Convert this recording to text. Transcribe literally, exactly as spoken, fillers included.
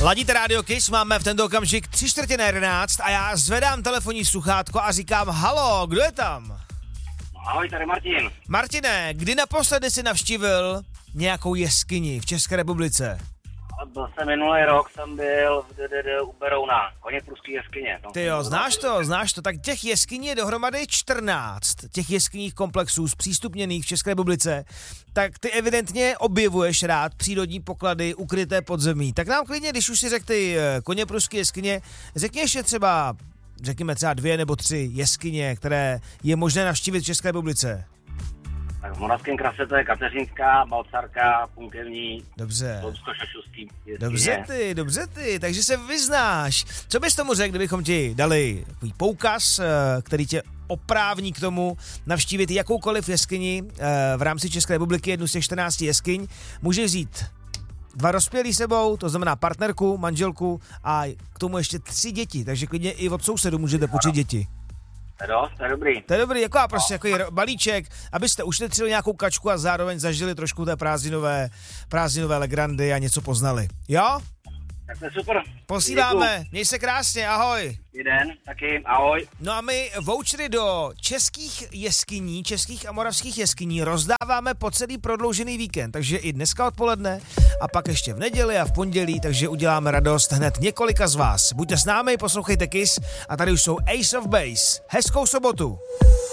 Ladíte Radio Kiss, máme v tento okamžik tři čtvrtě na jedenáct a já zvedám telefonní sluchátko a říkám halo, kdo je tam? Ahoj, tady Martin. Martine, kdy naposledy jsi navštívil nějakou jeskyni v České republice? Byl jsem minulý rok, jsem byl v D D D u Berouna, Koněpruský jeskyně. Ty jo, znáš to, znáš to, tak těch jeskyní je dohromady čtrnáct, těch jeskyních komplexů zpřístupněných v České republice, tak ty evidentně objevuješ rád přírodní poklady ukryté pod zemí. Tak nám klidně, když už si řekl ty Koněpruský jeskyně, řekni ještě třeba, řekněme třeba dvě nebo tři jeskyně, které je možné navštívit v České republice. Tak v Moravském Krase to je Kateřinská, Balcarka, Punkevní, Dobře. Loubsko-Šašovský jeskyně. Dobře ty, dobře ty, takže se vyznáš. Co bys tomu řekl, kdybychom ti dali takový poukaz, který tě oprávní k tomu navštívit jakoukoliv jeskyni v rámci České republiky, jednu z těch čtrnácti jeskyň, může vzít dva dospělí sebou, to znamená partnerku, manželku a k tomu ještě tři děti, takže klidně i od sousedu můžete počít děti. To je dost, to je dobrý. To je dobrý, jako a prostě jako balíček, abyste ušetřili nějakou kačku a zároveň zažili trošku té prázdninové, prázdninové legrandy a něco poznali. Jo? Tak to je super. Posíláme, Děkuju. měj se krásně, ahoj. Den, taky, ahoj. No a my vouchery do českých jeskyní, českých a moravských jeskyní rozdáváme po celý prodloužený víkend, takže i dneska odpoledne a pak ještě v neděli a v pondělí, takže uděláme radost hned několika z vás. Buďte s námi, poslouchejte Kiss a tady už jsou Ace of Base. Hezkou sobotu.